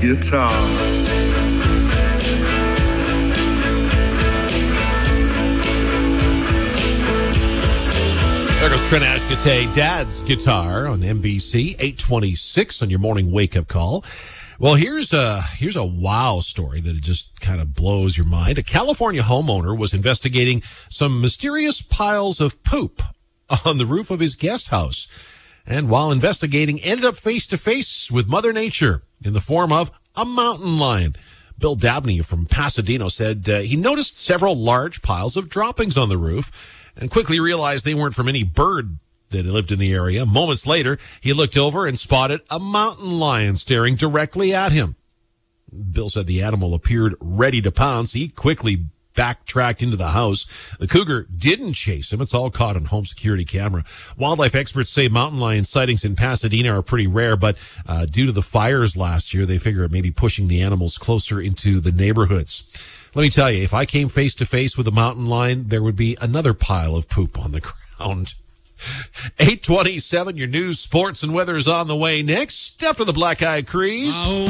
guitar. There goes Trent Ashkate, Dad's Guitar on NBC, 826 on your morning wake-up call. Well, here's a wow story that just kind of blows your mind. A California homeowner was investigating some mysterious piles of poop on the roof of his guest house. And while investigating, ended up face-to-face with Mother Nature in the form of a mountain lion. Bill Dabney from Pasadena said he noticed several large piles of droppings on the roof and quickly realized they weren't from any bird that lived in the area. Moments later, he looked over and spotted a mountain lion staring directly at him. Bill said the animal appeared ready to pounce. He quickly backtracked into the house. The cougar didn't chase him. It's all caught on home security camera. Wildlife experts say mountain lion sightings in Pasadena are pretty rare, but due to the fires last year, they figure it may be pushing the animals closer into the neighborhoods. Let me tell you, if I came face to face with a mountain lion, there would be another pile of poop on the ground. 827, your news, sports, and weather is on the way next after the Black Eyed Crees.